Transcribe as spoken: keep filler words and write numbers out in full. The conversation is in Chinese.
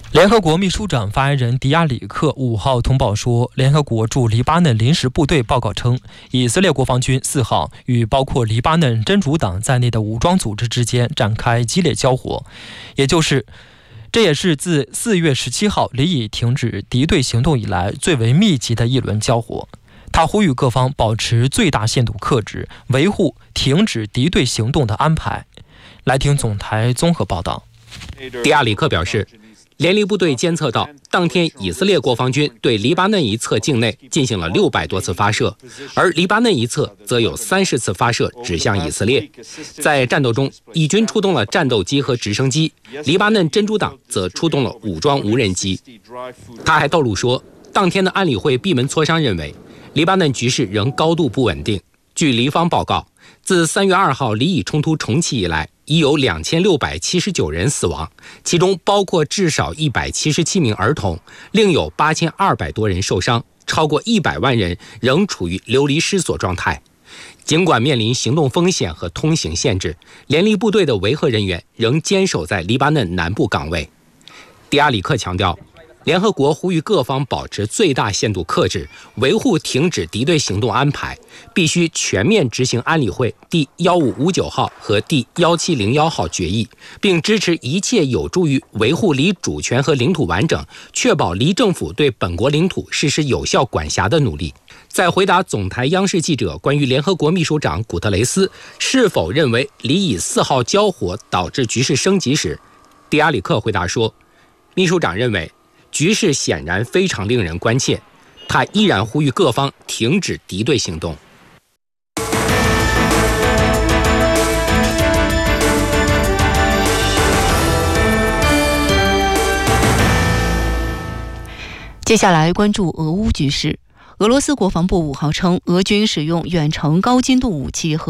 联合国秘书长发言人迪亚里克五号通报说，联合国驻黎巴嫩临时部队报告称，以色列国防军四号与包括黎巴嫩真主党在内的武装组织之间展开激烈交火，也就是这也是自四月十七号黎以停止敌对行动以来最为密集的一轮交火。他呼吁各方保持最大限度克制，维护停止敌对行动的安排。来听总台综合报道。 迪亚里克表示，联黎部队监测到，当天以色列国防军对黎巴嫩一侧境内进行了六百多次发射，而黎巴嫩一侧则有三十次发射指向以色列。在战斗中，以军出动了战斗机和直升机，黎巴嫩真主党则出动了武装无人机。他还透露说，当天的安理会闭门磋商认为，黎巴嫩局势仍高度不稳定。据黎方报告，自三月二号黎以冲突重启以来，已有两千六百七十九人死亡，其中包括至少一百七十七名儿童，另有八千二百多人受伤，超过一百万人仍处于流离失所状态。尽管面临行动风险和通行限制，联黎部队的维和人员仍坚守在黎巴嫩南部岗位。迪亚里克强调，联合国呼吁各方保持最大限度克制，维护停止敌对行动安排，必须全面执行安理会第一五五九号和第一七零一号决议，并支持一切有助于维护黎主权和领土完整，确保黎政府对本国领土实施有效管辖的努力。在回答总台央视记者关于联合国秘书长古特雷斯是否认为黎以四号交火导致局势升级时，迪亚里克回答说，秘书长认为局势显然非常令人关切，他依然呼吁各方停止敌对行动。 接下来关注俄乌局势。俄罗斯国防部五号称，俄军使用远程高精度武器和